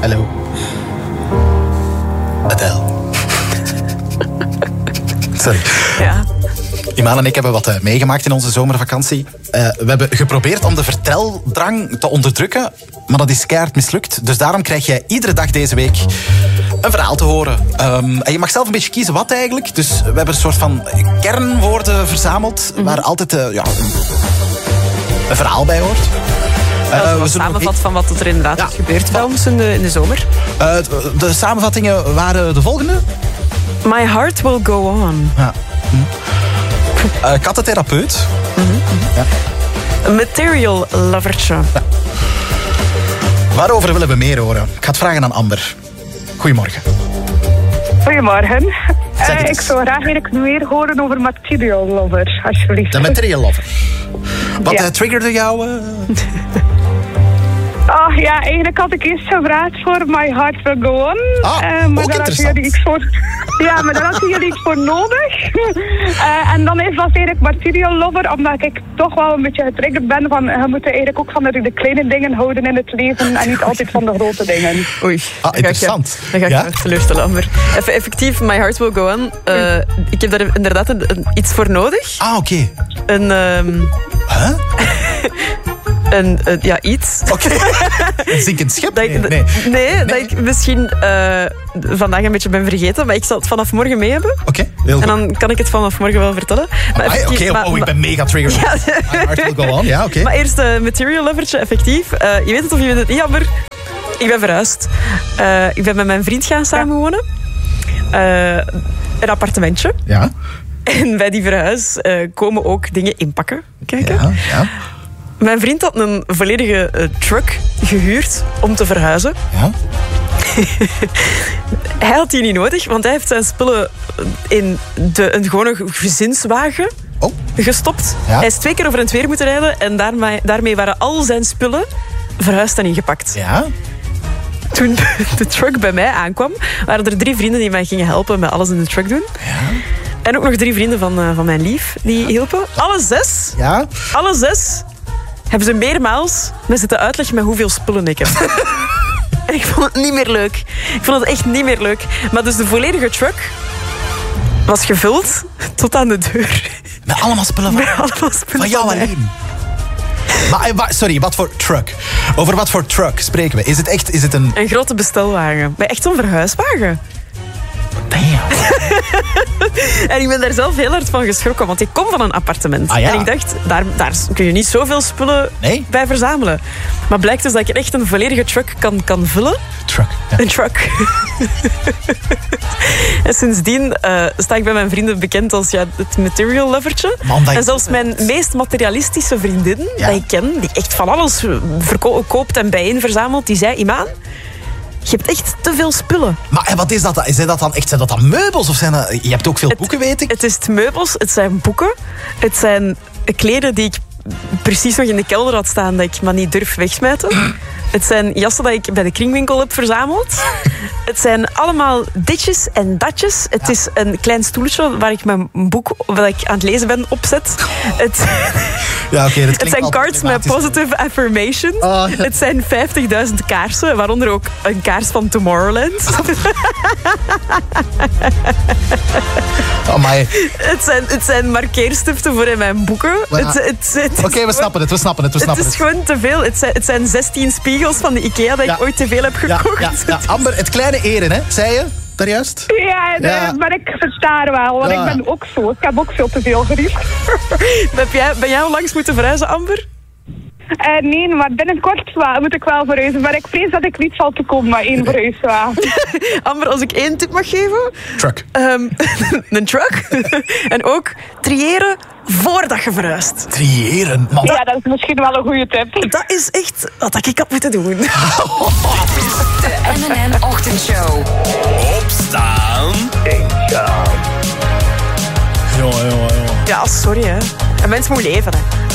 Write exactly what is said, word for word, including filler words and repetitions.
Hallo. Adele. Sorry. Ja. Iman en ik hebben wat uh, meegemaakt in onze zomervakantie. Uh, we hebben geprobeerd om de verteldrang te onderdrukken, maar dat is keihard mislukt. Dus daarom krijg jij iedere dag deze week een verhaal te horen. Um, en je mag zelf een beetje kiezen wat eigenlijk. Dus we hebben een soort van kernwoorden verzameld, mm-hmm. waar altijd uh, ja, een verhaal bij hoort. Uh, een samenvat van wat er inderdaad ja. is gebeurd bij ons in de, in de zomer. Uh, de, de samenvattingen waren de volgende. My heart will go on. Ja. Hm. Uh, kattentherapeut. Mm-hmm. Ja. Een material lovertje. Ja. Waarover willen we meer horen? Ik ga het vragen aan Amber. Goedemorgen. Goedemorgen. Uh, ik zou graag eigenlijk meer horen over material lover, alsjeblieft. De material lover. Wat ja. uh, triggerde jou? Uh... Oh ja, eigenlijk had ik eerst gevraagd voor My Heart Will Go On. Ah, uh, maar ook daar interessant. Had jullie iets voor, ja, maar daar hadden jullie iets voor nodig. Uh, en dan is dat eigenlijk Material Lover, omdat ik toch wel een beetje getriggerd ben van, je moet eigenlijk ook van de, de kleine dingen houden in het leven en niet altijd van de grote dingen. Oei. Ah, interessant. Dan ga ik je ja? teleurstellen, Amber. Even effectief, My Heart Will Go On. Uh, ik heb daar inderdaad een, een, iets voor nodig. Ah, oké. Okay. Een... Um... Huh? Een, uh, ja, iets. Oké. Okay. Een zinkend schip? Dat ik, nee, nee. nee, nee, dat ik misschien uh, vandaag een beetje ben vergeten, maar ik zal het vanaf morgen mee hebben. Oké, okay, heel goed. En dan kan ik het vanaf morgen wel vertellen. Oké, okay, oh, oh, ik ben mega triggered. Ja. My heart will go on, ja, oké. Okay. Maar eerst uh, material lovertje, effectief. Uh, je weet het of je weet het niet, Amber. Ik ben verhuisd. Uh, ik ben met mijn vriend gaan samenwonen. Uh, een appartementje. Ja. En bij die verhuis uh, komen ook dingen inpakken. Kijken. Ja, ja. Mijn vriend had een volledige uh, truck gehuurd om te verhuizen. Ja. Hij had die niet nodig, want hij heeft zijn spullen in de, een gewone gezinswagen oh. gestopt. Ja. Hij is twee keer over en weer moeten rijden en daarmee, daarmee waren al zijn spullen verhuisd en ingepakt. Ja. Toen de truck bij mij aankwam, waren er drie vrienden die mij gingen helpen met alles in de truck doen. Ja. En ook nog drie vrienden van, uh, van mijn lief die hielpen. Alle zes, ja. alle zes hebben ze meermaals me zitten uitleggen met hoeveel spullen ik heb. En ik vond het niet meer leuk. Ik vond het echt niet meer leuk. Maar dus de volledige truck was gevuld tot aan de deur. Met allemaal spullen van, met allemaal spullen van jou van alleen. Maar, sorry, wat voor truck? Over wat voor truck spreken we? Is het echt is het een... Een grote bestelwagen. Maar echt zo'n verhuiswagen. Damn. En ik ben daar zelf heel hard van geschrokken, want ik kom van een appartement. Ah, ja. En ik dacht, daar, daar kun je niet zoveel spullen nee? bij verzamelen. Maar blijkt dus dat ik echt een volledige truck kan, kan vullen. Truck. Ja. Een truck. En sindsdien uh, sta ik bij mijn vrienden bekend als ja, het material lovertje. Man, en zelfs mijn meest materialistische vriendin, ja. dat ik ken, die echt van alles verko- koopt en bijeen verzamelt, die zei, Imaan, je hebt echt te veel spullen. Maar wat is dat dan? Zijn dat dan echt zijn dat dan meubels? Of zijn dat, je hebt ook veel het, boeken, weet ik? Het is het meubels, het zijn boeken. Het zijn kleden die ik precies nog in de kelder had staan, dat ik maar niet durf wegsmijten. Het zijn jassen dat ik bij de kringwinkel heb verzameld. Het zijn allemaal ditjes en datjes. Het ja. is een klein stoeltje waar ik mijn boek, waar ik aan het lezen ben, opzet. Het, ja, okay, het zijn cards met positive affirmation. Oh, ja. Het zijn vijftigduizend kaarsen, waaronder ook een kaars van Tomorrowland. Oh, my. Het zijn, het zijn markeerstiften voor in mijn boeken. Ja. Oké, okay, we snappen het, we snappen het. We snappen het is het. gewoon te veel. Het zijn, het zijn zestien spiegels van de IKEA dat ja. ik ooit te veel heb gekocht. Ja, ja, ja. Amber, het kleine eren, hè? Zei je? Daar juist? Ja, de, ja, maar ik versta er wel, want ja. ik ben ook zo. Ik heb ook veel te veel gerief. ben, jij, ben jij al langs moeten verhuizen, Amber? Uh, nee, maar binnenkort wel, moet ik wel verhuizen. Maar ik vrees dat ik niet zal te komen met één verhuiswagen. Amber, als ik één tip mag geven... Truck. Um, een truck. En ook triëren voordat je verhuist. Triëren? Man. Ja, dat is misschien wel een goede tip. Dat is echt wat ik had moeten doen. De M en M Ochtendshow. Opstaan. Ingaan. Jongen, jongen, jongen. Ja, sorry hè. Een mens moet leven hè.